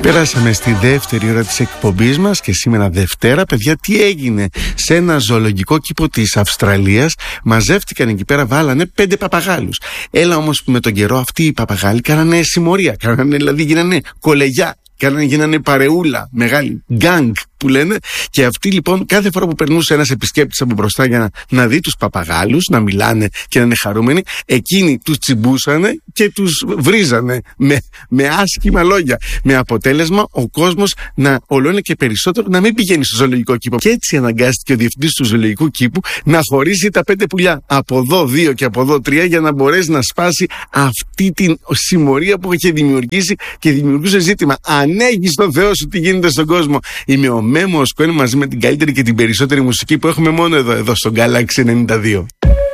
Περάσαμε στη δεύτερη ώρα της εκπομπής μας και σήμερα Δευτέρα, παιδιά, τι έγινε σε ένα ζωολογικό κήπο της Αυστραλίας? Μαζεύτηκαν εκεί πέρα, βάλανε 5 παπαγάλους. Έλα όμως που με τον καιρό αυτοί οι παπαγάλοι κάνανε συμμορία, δηλαδή γίνανε κολεγιά. Γίνανε παρεούλα, μεγάλη γκάνγκ που λένε. Και αυτοί λοιπόν κάθε φορά που περνούσε ένας επισκέπτης από μπροστά για να δει τους παπαγάλους να μιλάνε και να είναι χαρούμενοι, εκείνοι τους τσιμπούσανε και τους βρίζανε με άσχημα λόγια, με αποτέλεσμα ο κόσμος να ολώνε και περισσότερο να μην πηγαίνει στο ζωολογικό κήπο. Και έτσι αναγκάστηκε ο διευθυντής του ζωολογικού κήπου να χωρίσει τα 5 πουλιά, από εδώ 2 και από εδώ 3, για να μπορέσει να σπάσει αυτή την συμμορία που είχε δημιουργήσει και δημιουργούσε ζήτημα. Αν έχεις τον Θεό σου τι γίνεται στον κόσμο. Είμαι ο Μέμος Κόνη μαζί με την καλύτερη και την περισσότερη μουσική που έχουμε μόνο εδώ στο Galaxy 92.